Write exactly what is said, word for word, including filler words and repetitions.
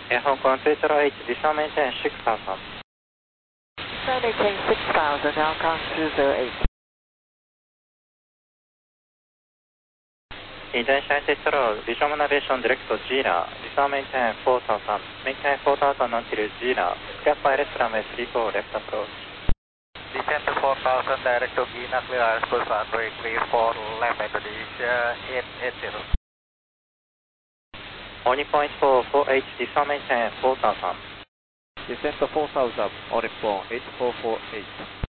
Air Hong Kong three zero eight, descend maintain six thousand. Descend maintain six thousand, Hong Kong two zero eight. Intention three zero, visual navigation direct to Gila, descend maintain four thousand, maintain four thousand until Gila, gap pilot runway three four left approach. Descend to four thousand, direct to Gila, clear airspace runway three four left, Indonesia eight eight zero. Only point four four eight, descend maintain four thousand. Descend to four thousand, only point eight four four eight.